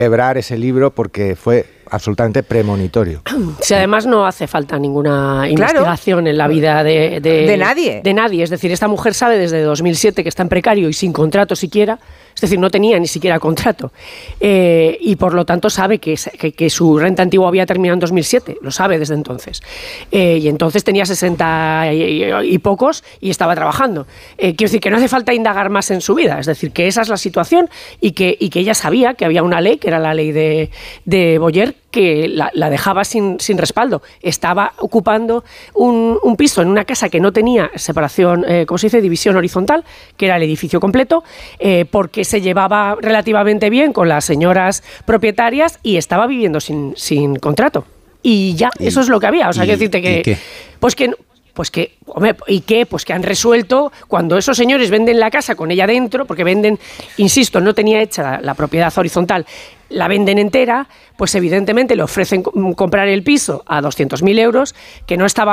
hebrar ese libro porque fue absolutamente premonitorio. Si además no hace falta ninguna investigación en la vida de nadie. De nadie. Es decir, esta mujer sabe desde 2007 que está en precario y sin contrato siquiera. Es decir, no tenía ni siquiera contrato. Y por lo tanto sabe que su renta antigua había terminado en 2007. Lo sabe desde entonces. Y entonces tenía 60 y pocos y estaba trabajando. Quiero decir que no hace falta indagar más en su vida. Es decir, que esa es la situación y que ella sabía que había una ley, que era la ley de Boyer, que la dejaba sin respaldo. Estaba ocupando un piso en una casa que no tenía separación, ¿cómo se dice? División horizontal, que era el edificio completo, porque se llevaba relativamente bien con las señoras propietarias y estaba viviendo sin contrato. Y ya, eso es lo que había. O sea, quiero decirte que... ¿qué? Pues que han resuelto, cuando esos señores venden la casa con ella dentro, porque venden, insisto, no tenía hecha la propiedad horizontal, la venden entera, pues evidentemente le ofrecen comprar el piso a 200.000 euros, que no estaba